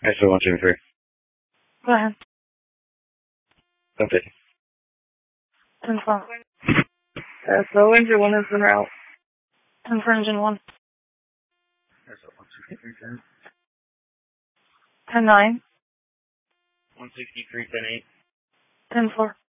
ISO 123. Go ahead. Okay. 10-4. So engine 1 is en route. 10 for engine 1. ISO 163, 10-9. 163, 10-8. 10-4.